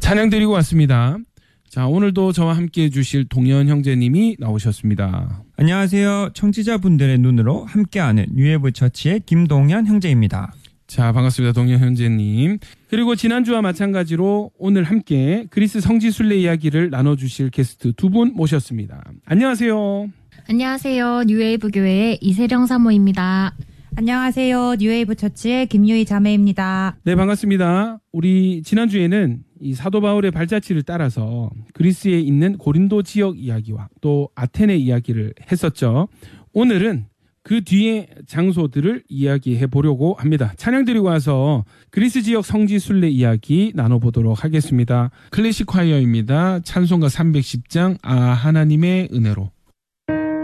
찬양 드리고 왔습니다. 자, 오늘도 저와 함께 해주실 동현 형제님이 나오셨습니다. 안녕하세요. 청취자분들의 눈으로 함께하는 뉴웨이브 처치의 김동현 형제입니다. 자, 반갑습니다. 동현 형제님. 그리고 지난주와 마찬가지로 오늘 함께 그리스 성지순례 이야기를 나눠주실 게스트 두 분 모셨습니다. 안녕하세요. 안녕하세요. 뉴웨이브 교회의 이세령 사모입니다. 안녕하세요. 뉴웨이브 처치의 김유희 자매입니다. 네, 반갑습니다. 우리 지난주에는 이 사도 바울의 발자취를 따라서 그리스에 있는 고린도 지역 이야기와 또 아테네 이야기를 했었죠. 오늘은 그 뒤에 장소들을 이야기해 보려고 합니다. 찬양 드리고 와서 그리스 지역 성지 순례 이야기 나눠보도록 하겠습니다. 클래식 콰이어입니다. 찬송가 310장 하나님의 은혜로.